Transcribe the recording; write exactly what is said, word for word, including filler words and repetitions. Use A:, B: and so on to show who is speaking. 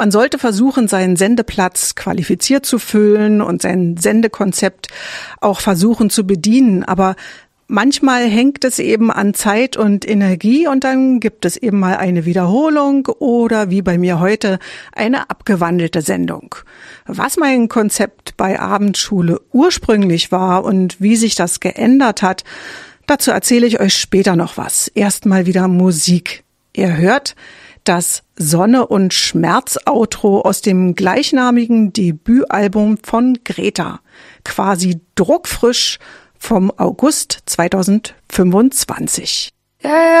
A: Man sollte versuchen, seinen Sendeplatz qualifiziert zu füllen und sein Sendekonzept auch versuchen zu bedienen. Aber manchmal hängt es eben an Zeit und Energie und dann gibt es eben mal eine Wiederholung oder wie bei mir heute eine abgewandelte Sendung. Was mein Konzept bei Abendschule ursprünglich war und wie sich das geändert hat, dazu erzähle ich euch später noch was. Erstmal wieder Musik. Ihr hört das Sonne und Schmerz-Outro aus dem gleichnamigen Debütalbum von Greta. Quasi druckfrisch vom August zweitausendfünfundzwanzig.
B: Ja, ja.